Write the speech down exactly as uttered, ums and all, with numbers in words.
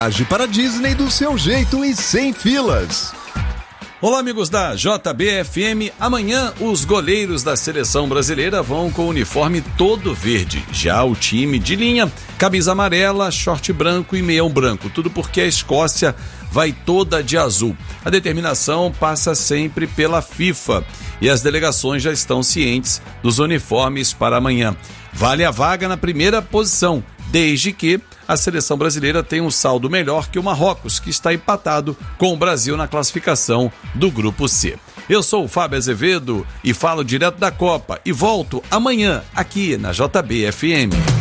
Viaje para Disney do seu jeito e sem filas. Olá, amigos da J B F M. Amanhã, os goleiros da seleção brasileira vão com o uniforme todo verde. Já o time de linha, camisa amarela, short branco e meião branco. Tudo porque a Escócia vai toda de azul. A determinação passa sempre pela FIFA e as delegações já estão cientes dos uniformes para amanhã. Vale a vaga na primeira posição, desde que a seleção brasileira tem um saldo melhor que o Marrocos, que está empatado com o Brasil na classificação do Grupo C. Eu sou o Fábio Azevedo e falo direto da Copa e volto amanhã aqui na J B F M.